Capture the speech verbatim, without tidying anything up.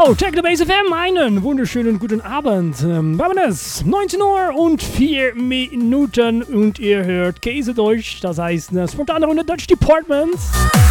So, Check the Base F M, einen wunderschönen guten Abend. Ähm, wir haben es neunzehn Uhr und vier Minuten und ihr hört Käsedeutsch, das heißt eine spontane Runde Dutch Department.